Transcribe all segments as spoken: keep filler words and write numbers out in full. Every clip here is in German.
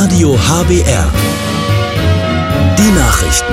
Radio H B R. Die Nachrichten.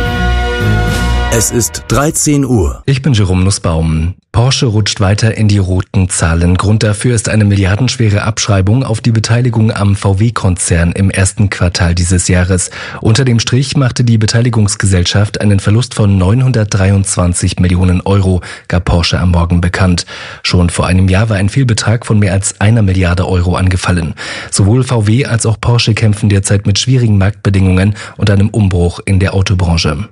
Es ist dreizehn Uhr. Ich bin Jerome Nussbaum. Porsche rutscht weiter in die roten Zahlen. Grund dafür ist eine milliardenschwere Abschreibung auf die Beteiligung am V W-Konzern im ersten Quartal dieses Jahres. Unter dem Strich machte die Beteiligungsgesellschaft einen Verlust von neunhundertdreiundzwanzig Millionen Euro, gab Porsche am Morgen bekannt. Schon vor einem Jahr war ein Fehlbetrag von mehr als einer Milliarde Euro angefallen. Sowohl V W als auch Porsche kämpfen derzeit mit schwierigen Marktbedingungen und einem Umbruch in der Autobranche.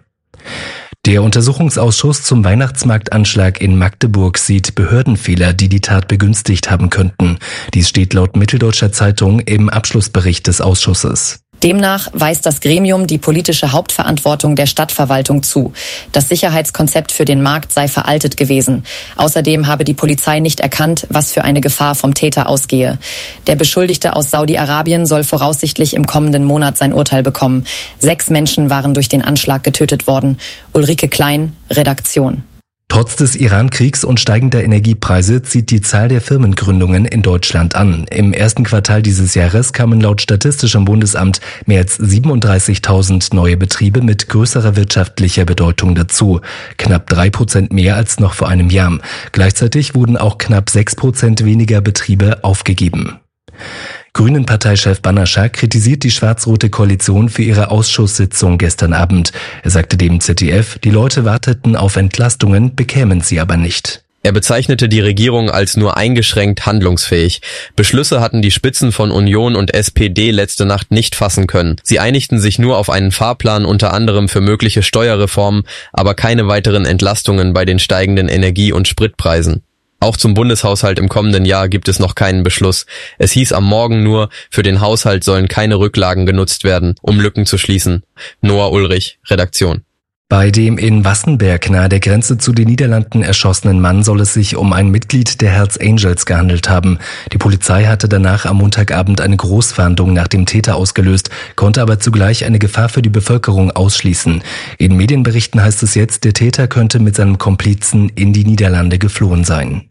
Der Untersuchungsausschuss zum Weihnachtsmarktanschlag in Magdeburg sieht Behördenfehler, die die Tat begünstigt haben könnten. Dies steht laut Mitteldeutscher Zeitung im Abschlussbericht des Ausschusses. Demnach weist das Gremium die politische Hauptverantwortung der Stadtverwaltung zu. Das Sicherheitskonzept für den Markt sei veraltet gewesen. Außerdem habe die Polizei nicht erkannt, was für eine Gefahr vom Täter ausgehe. Der Beschuldigte aus Saudi-Arabien soll voraussichtlich im kommenden Monat sein Urteil bekommen. Sechs Menschen waren durch den Anschlag getötet worden. Ulrike Klein, Redaktion. Trotz des Iran-Kriegs und steigender Energiepreise zieht die Zahl der Firmengründungen in Deutschland an. Im ersten Quartal dieses Jahres kamen laut Statistischem Bundesamt mehr als siebenunddreißigtausend neue Betriebe mit größerer wirtschaftlicher Bedeutung dazu. Knapp drei Prozent mehr als noch vor einem Jahr. Gleichzeitig wurden auch knapp sechs Prozent weniger Betriebe aufgegeben. Grünen-Parteichef Banaschak kritisiert die schwarz-rote Koalition für ihre Ausschusssitzung gestern Abend. Er sagte dem Z D F, die Leute warteten auf Entlastungen, bekämen sie aber nicht. Er bezeichnete die Regierung als nur eingeschränkt handlungsfähig. Beschlüsse hatten die Spitzen von Union und S P D letzte Nacht nicht fassen können. Sie einigten sich nur auf einen Fahrplan unter anderem für mögliche Steuerreformen, aber keine weiteren Entlastungen bei den steigenden Energie- und Spritpreisen. Auch zum Bundeshaushalt im kommenden Jahr gibt es noch keinen Beschluss. Es hieß am Morgen nur, für den Haushalt sollen keine Rücklagen genutzt werden, um Lücken zu schließen. Noah Ulrich, Redaktion. Bei dem in Wassenberg nahe der Grenze zu den Niederlanden erschossenen Mann soll es sich um ein Mitglied der Hells Angels gehandelt haben. Die Polizei hatte danach am Montagabend eine Großfahndung nach dem Täter ausgelöst, konnte aber zugleich eine Gefahr für die Bevölkerung ausschließen. In Medienberichten heißt es jetzt, der Täter könnte mit seinem Komplizen in die Niederlande geflohen sein.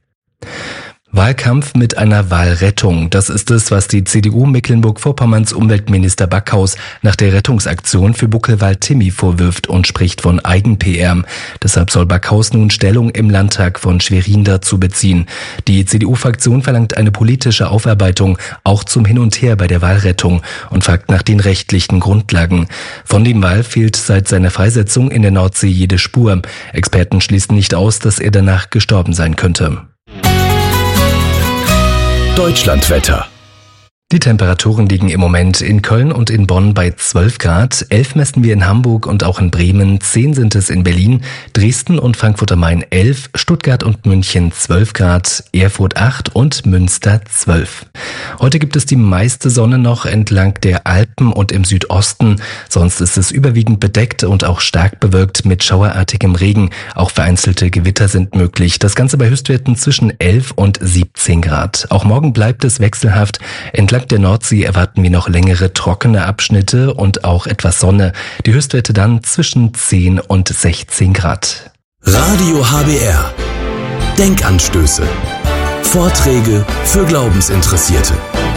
Wahlkampf mit einer Wahlrettung. Das ist es, was die C D U Mecklenburg-Vorpommerns Umweltminister Backhaus nach der Rettungsaktion für Buckelwald-Timmy vorwirft und spricht von Eigen-P R. Deshalb soll Backhaus nun Stellung im Landtag von Schwerin dazu beziehen. Die C D U-Fraktion verlangt eine politische Aufarbeitung, auch zum Hin und Her bei der Wahlrettung, und fragt nach den rechtlichen Grundlagen. Von dem Wal fehlt seit seiner Freisetzung in der Nordsee jede Spur. Experten schließen nicht aus, dass er danach gestorben sein könnte. Deutschlandwetter. Die Temperaturen liegen im Moment in Köln und in Bonn bei zwölf Grad, elf messen wir in Hamburg und auch in Bremen, zehn sind es in Berlin, Dresden und Frankfurt am Main elf, Stuttgart und München zwölf Grad, Erfurt acht und Münster zwölf. Heute gibt es die meiste Sonne noch entlang der Alpen und im Südosten, sonst ist es überwiegend bedeckt und auch stark bewölkt mit schauerartigem Regen, auch vereinzelte Gewitter sind möglich, das Ganze bei Höchstwerten zwischen elf und siebzehn Grad. Auch morgen bleibt es wechselhaft, entlang der Nordsee erwarten wir noch längere trockene Abschnitte und auch etwas Sonne. Die Höchstwerte dann zwischen zehn und sechzehn Grad. Radio H B R. Denkanstöße. Vorträge für Glaubensinteressierte.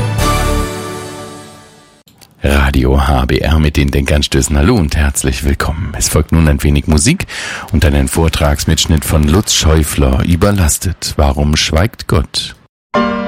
Radio H B R mit den Denkanstößen. Hallo und herzlich willkommen. Es folgt nun ein wenig Musik und einen Vortragsmitschnitt von Lutz Schäufler, Überlastet. Warum schweigt Gott?